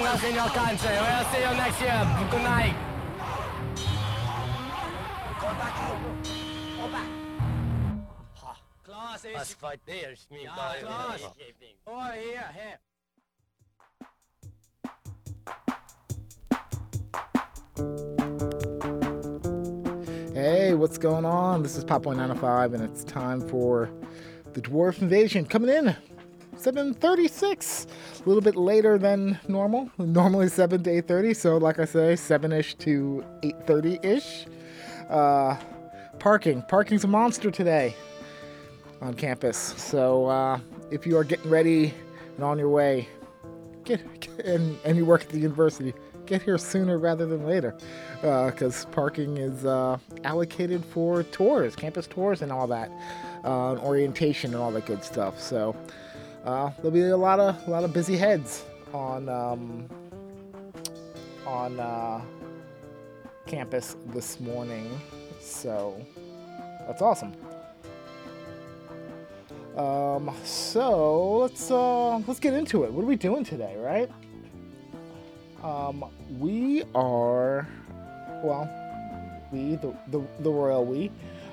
us in your country. We'll see you next year. Good night. Was fight there, Klaas. Oh, here. Hey, what's going on? This is Popboy 905, and it's time for the Dwarf Invasion. Coming in 7:36, a little bit later than normal. Normally 7 to 8:30, so like I say, 7-ish to 8:30-ish. Parking's a monster today on campus. So if you are getting ready and on your way, and you work at the university, get here sooner rather than later, because parking is allocated for tours, campus tours, and all that, orientation and all that good stuff. So there'll be a lot of busy heads on campus this morning. So that's awesome. So let's get into it. What are we doing today, right? We are, well, the royal we,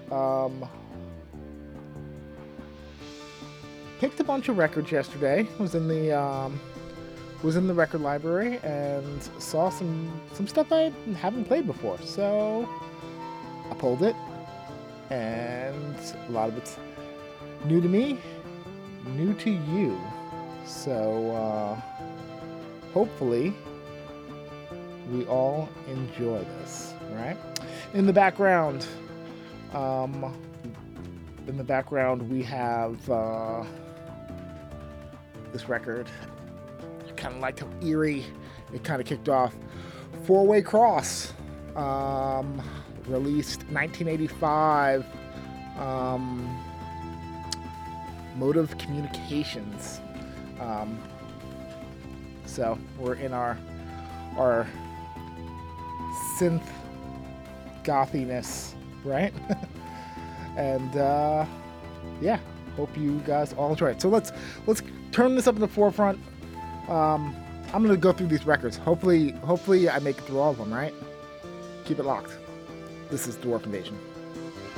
picked a bunch of records yesterday. Was in the record library and saw some stuff I haven't played before. So I pulled it, and a lot of it's new to me, new to you. So hopefully we all enjoy this, right? In the background, we have this record. I kind of liked how eerie it kind of kicked off. Four-Way Cross, released 1985. Motive Communications. So we're in our synth gothiness, right? And yeah, hope you guys all enjoy it. So let's turn this up in the forefront. I'm gonna go through these records. Hopefully I make it through all of them, right? Keep it locked. This is Dwarf Invasion.